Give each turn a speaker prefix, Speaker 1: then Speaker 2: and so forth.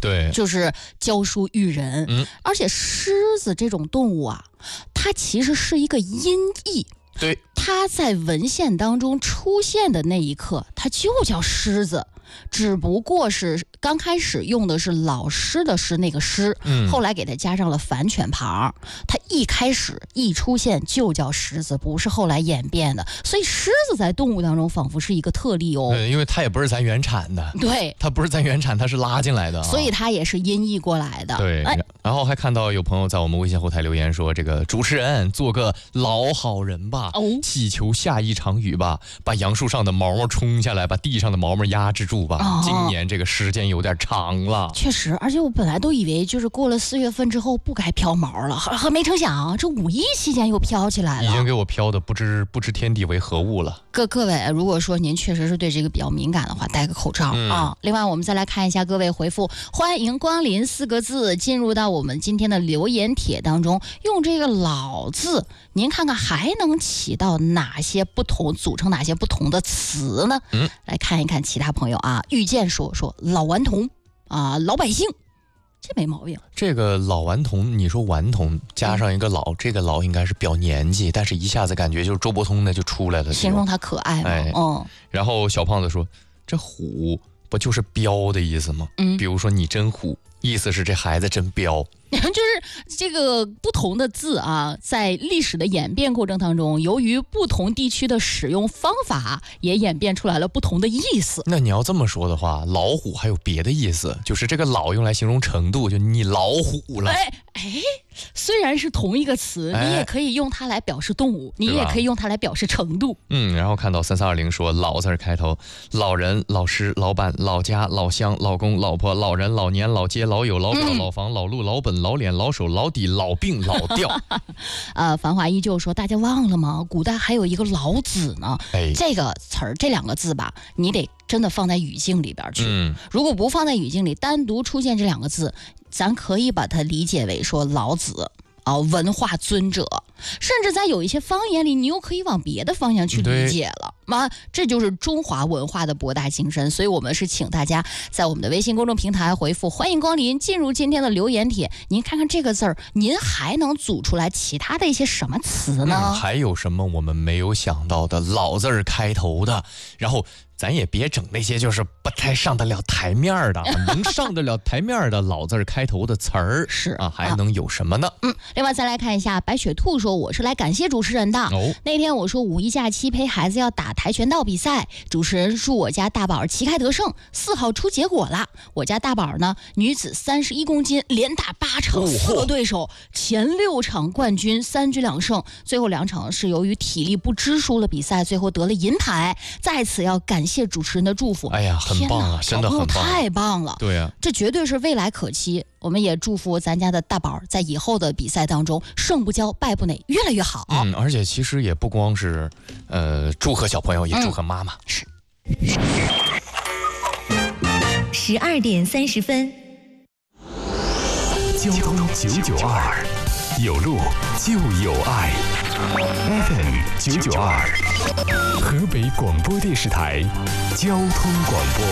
Speaker 1: 对，
Speaker 2: 就是教书育人。而且狮子这种动物啊，它其实是一个音译。
Speaker 1: 对，
Speaker 2: 它在文献当中出现的那一刻，它就叫狮子，只不过是刚开始用的是老师的师那个师，后来给它加上了反犬旁。它一开始一出现就叫狮子，不是后来演变的。所以狮子在动物当中仿佛是一个特例哦。
Speaker 1: 因为它也不是咱原产的，
Speaker 2: 对，
Speaker 1: 它不是咱原产，它是拉进来的，
Speaker 2: 所以它也是音译过来的。
Speaker 1: 对，然后还看到有朋友在我们微信后台留言说，这个主持人做个老好人吧，祈求下一场雨吧，把杨树上的毛毛冲下来，把地上的毛毛压制住吧。今年这个时间有点长了，
Speaker 2: 确实，而且我本来都以为就是过了4月份之后不该飘毛了，可没成想这5一期间又飘起来了，
Speaker 1: 已经给我飘的不知天地为何物了。
Speaker 2: 各位，如果说您确实是对这个比较敏感的话，戴个口罩啊。另外，我们再来看一下各位回复“欢迎光临”4个字进入到我们今天的留言帖当中，用这个老字，您看看还能起到哪些不同，组成哪些不同的词呢？来看一看其他朋友啊，遇见说老顽童啊，老百姓。这没毛病。
Speaker 1: 这个老顽童，你说顽童加上一个老，这个老应该是表年纪，但是一下子感觉就是周伯通的就出来了，
Speaker 2: 形容他可爱嘛。
Speaker 1: 然后小胖子说，这虎不就是彪的意思吗？比如说你真虎，意思是这孩子真彪。
Speaker 2: 就是这个不同的字啊，在历史的演变过程当中，由于不同地区的使用方法，也演变出来了不同的意思。
Speaker 1: 那你要这么说的话，老虎还有别的意思，就是这个老用来形容程度，就你老虎了。
Speaker 2: 虽然是同一个词，你也可以用它来表示动物，你也可以用它来表示程度。
Speaker 1: 然后看到3320说老字开头，老人、老师、老板、老家、老乡、老公、老婆、老人、老年、老街、老友、老表、老房、老路、老本、老脸、老手、老底、老病、老调。
Speaker 2: 繁华依旧说，大家忘了吗？古代还有一个老子呢。这个词儿，这2个字吧，你得真的放在语境里边去。如果不放在语境里，单独出现这2个字，咱可以把它理解为说老子啊，文化尊者，甚至在有一些方言里，你又可以往别的方向去理解了。这就是中华文化的博大精深。所以我们是请大家在我们的微信公众平台回复欢迎光临，进入今天的留言帖，您看看这个字儿，您还能组出来其他的一些什么词呢？
Speaker 1: 还有什么我们没有想到的老字儿开头的？然后咱也别整那些就是不太上得了台面的，能上得了台面的老字儿开头的词儿还能有什么呢？
Speaker 2: 另外再来看一下，白雪兔说，我是来感谢主持人的。那天我说5一假期陪孩子要打跆拳道比赛，主持人祝我家大宝旗开得胜。4号出结果了，我家大宝呢，女子31公斤，连打8场4个对手，前6场冠军，3局2胜，最后2场是由于体力不支输了比赛，最后得了银牌。在此要感谢主持人的祝福。
Speaker 1: 很棒啊，真的很棒，
Speaker 2: 太棒了。
Speaker 1: 对啊，
Speaker 2: 这绝对是未来可期。我们也祝福咱家的大宝在以后的比赛当中胜不骄败不馁，越来越好。
Speaker 1: 而且其实也不光是祝贺小朋友，也祝贺妈妈。
Speaker 2: 是。
Speaker 3: 12点30分，
Speaker 4: 交通992，有路就有爱。FM 992，河北广播电视台交通广播。